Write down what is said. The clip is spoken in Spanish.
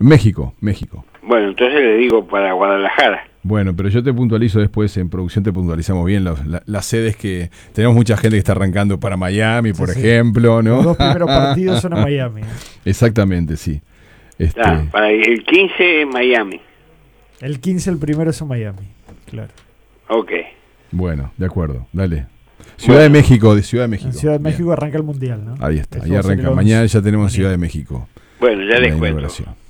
México, México. Bueno, entonces le digo para Guadalajara. Bueno, pero yo te puntualizo después, en producción te puntualizamos bien las sedes que... Tenemos mucha gente que está arrancando para Miami, por ejemplo, ¿no? Los 2 primeros partidos son en Miami. Exactamente, sí. Para el 15 en Miami. El 15 el primero es en Miami, claro. Ok. Bueno, de acuerdo, dale. Ciudad de México, de Ciudad de México. En Ciudad de México arranca el Mundial, ¿no? Ahí está, Eso ahí va a ser arranca. el 11. Mañana ya tenemos Ciudad de México. Bueno, ya les cuento. Inauguración.